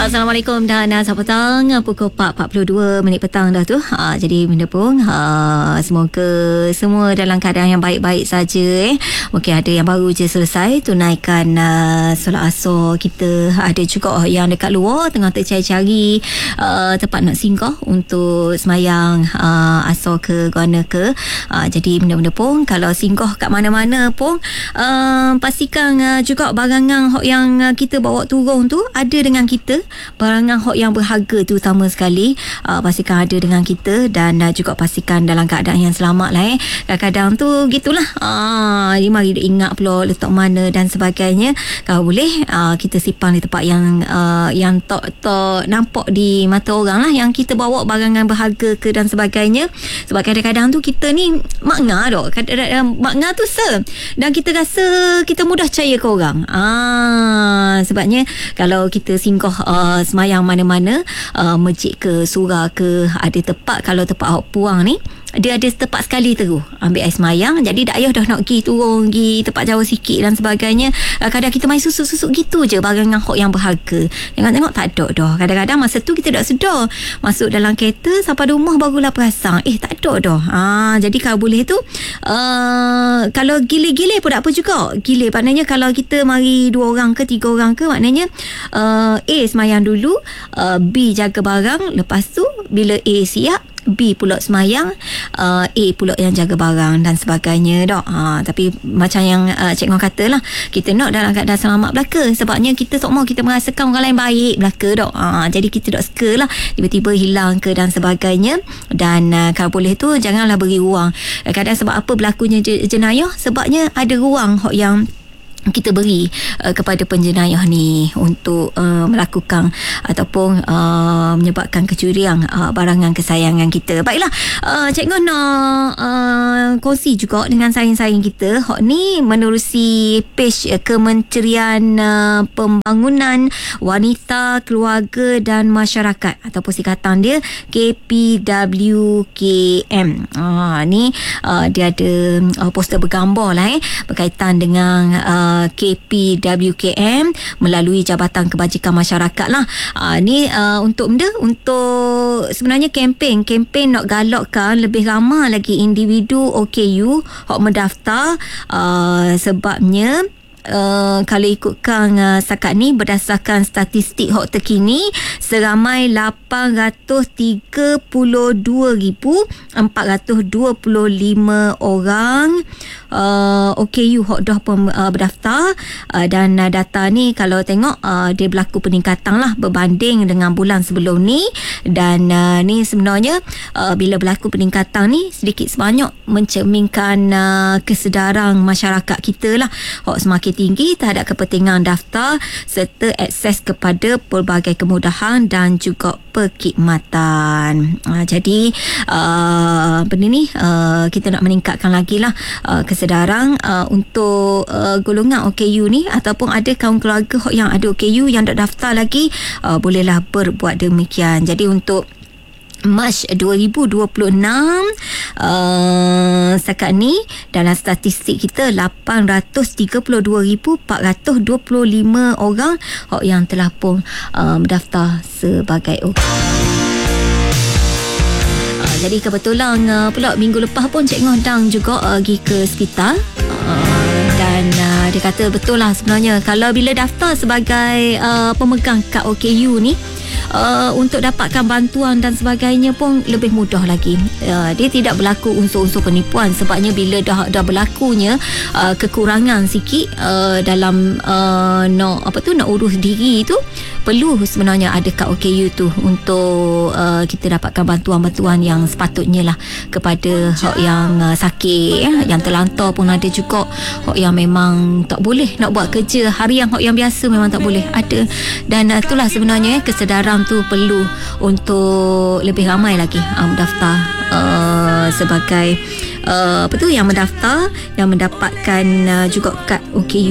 Assalamualaikum dan selamat petang. Pukul 4.42 minit petang dah tu. Jadi benda pun semoga semua dalam keadaan yang baik-baik saja. Mungkin ada yang baru je selesai tunaikan solat asar kita. Ada juga yang dekat luar tengah tercari-cari tempat nak singgah untuk semayang asar ke guana ke. Jadi benda-benda pun kalau singgah kat mana-mana pun pastikan juga barangan yang kita bawa turun tu ada dengan kita. Barangan hok yang berharga tu utama sekali, pastikan ada dengan kita dan juga pastikan dalam keadaan yang selamat lah. Kadang-kadang tu gitulah, mari ingat pula letak mana dan sebagainya. Kalau boleh kita simpan di tempat yang tak nampak di mata orang lah, yang kita bawa barangan berharga ke dan sebagainya. Sebab kadang-kadang tu kita ni makna dok, kadang-kadang makna tu dan kita rasa kita mudah percaya ke orang. Sebabnya kalau kita singgah semayang mana-mana, masjid ke surau ke, ada tempat, kalau tempat hok puang ni dia ada tempat sekali terus ambil air semayang, jadi tak payah dah nak pergi turun, pergi tempat jauh sikit dan sebagainya. Kadang kita main susuk-susuk gitu je barangan hok yang berharga. Tengok-tengok tak ada dah. Kadang-kadang masa tu kita tak sedar, masuk dalam kereta sampai rumah barulah perasan tak ada dah. Jadi kalau boleh tu kalau gile-gile pun tak apa juga. Gile maknanya kalau kita mari 2 orang ke 3 orang ke, maknanya A semayang dulu, B jaga barang, lepas tu bila A siap, B pula semayang, A pula yang jaga barang dan sebagainya dok. Tapi macam yang Cik Ngah kata lah, kita nak dalam keadaan selamat belaka. Sebabnya kita tak mau kita merasakan orang lain baik belaka dok. Jadi kita tak suka lah tiba-tiba hilang ke dan sebagainya. Dan kalau boleh tu janganlah beri ruang. Kadang sebab apa berlakunya jenayah, sebabnya ada ruang yang kita beri kepada penjenayah ni untuk melakukan ataupun menyebabkan kecurian barangan kesayangan kita. Baiklah, Cik Ngah nak kongsi juga dengan saing-saing kita. Hak ni menerusi page Kementerian Pembangunan Wanita, Keluarga dan Masyarakat ataupun singkatan dia KPWKM. Ni dia ada poster bergambar lah berkaitan dengan KPWKM melalui Jabatan Kebajikan Masyarakat lah. Ni untuk sebenarnya kempen nak galakkan lebih ramai lagi individu OKU hok mendaftar. Sebabnya kalau ikutkan setakat ni berdasarkan statistik hok terkini, seramai 832,425 orang OKU hok dah berdaftar. Dan data ni kalau tengok dia berlaku peningkatan lah berbanding dengan bulan sebelum ni. Dan ni sebenarnya bila berlaku peningkatan ni sedikit sebanyak mencerminkan kesedaran masyarakat kita lah hok semakin tinggi terhadap kepentingan daftar serta akses kepada pelbagai kemudahan dan juga perkhidmatan. Jadi benda ni kita nak meningkatkan lagi lah kesedaran untuk golongan OKU ni, ataupun ada kaum keluarga yang ada OKU yang tak daftar lagi, bolehlah berbuat demikian. Jadi untuk Mac 2026 setakat ni dalam statistik kita 832,425 orang yang telah pun mendaftar sebagai jadi kebetulan pula minggu lepas pun Cik Ngah Dang juga pergi ke hospital. Dan dia kata betul lah sebenarnya kalau bila daftar sebagai pemegang kad OKU ni, untuk dapatkan bantuan dan sebagainya pun lebih mudah lagi. Dia tidak berlaku unsur-unsur penipuan, sebabnya bila dah berlakunya kekurangan sikit dalam nak urus diri tu, perlu sebenarnya ada kad OKU tu untuk kita dapatkan bantuan-bantuan yang sepatutnya lah kepada hak yang sakit, yang terlantar pun ada juga, hak yang memang tak boleh nak buat kerja harian, hak yang biasa memang tak boleh ada. Dan itulah sebenarnya kesedaran tu perlu untuk lebih ramai lagi mendaftar sebagai yang mendaftar, yang mendapatkan juga kad OKU